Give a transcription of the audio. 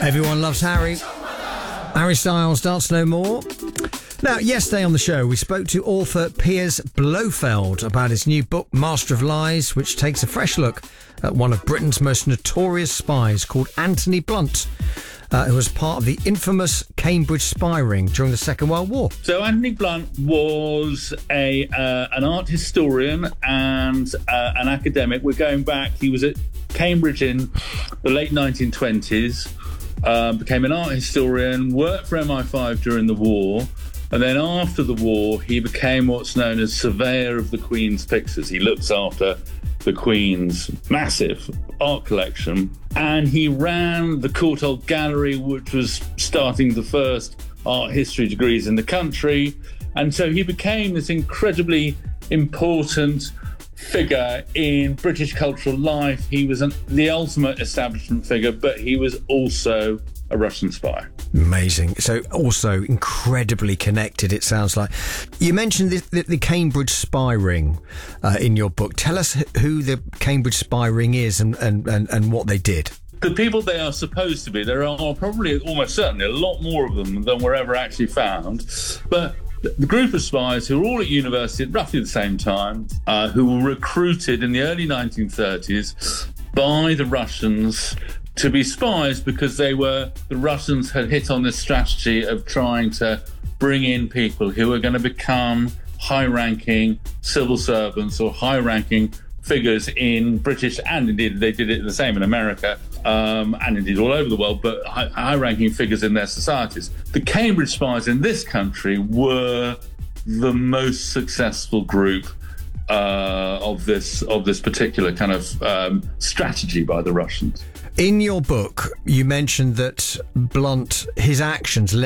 Everyone loves Harry. Harry Styles, Dance No More. Now, yesterday on the show, we spoke to author Piers Blofeld about his new book, Master of Lies, which takes a fresh look at one of Britain's most notorious spies called Anthony Blunt, who was part of the infamous Cambridge spy ring during the Second World War. So Anthony Blunt was an art historian and an academic. We're going back, he was at Cambridge in the late 1920s, became an art historian, worked for MI5 during the war, and then after the war, he became what's known as Surveyor of the Queen's Pictures. He looks after the Queen's massive art collection, and he ran the Courtauld Gallery, which was starting the first art history degrees in the country. And so he became this incredibly important figure in British cultural life. He was the ultimate establishment figure, but he was also a Russian spy. Amazing. So also incredibly connected, it sounds like. You mentioned the Cambridge spy ring in your book. Tell us who the Cambridge spy ring is and what they did. The people they are supposed to be, there are probably almost certainly a lot more of them than were ever actually found. But the group of spies who were all at university at roughly the same time, who were recruited in the early 1930s by the Russians to be spies because the Russians had hit on this strategy of trying to bring in people who were going to become high-ranking civil servants or high-ranking figures in British, and indeed they did it the same in America, and indeed all over the world, but high-ranking figures in their societies. The Cambridge spies in this country were the most successful group of this particular kind of strategy by the Russians. In your book, you mentioned that Blunt, his actions